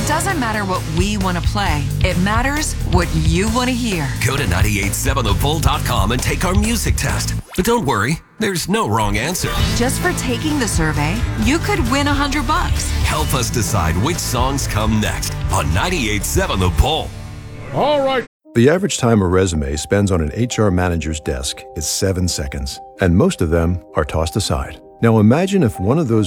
doesn't matter what we want to play. It matters what you want to hear. Go to 987thebull.com and take our music test. But don't worry, there's no wrong answer. Just for taking the survey, you could win $100. Help us decide which songs come next on 98.7 The Bull. All right. The average time a resume spends on an HR manager's desk is 7 seconds, and most of them are tossed aside. Now imagine if one of those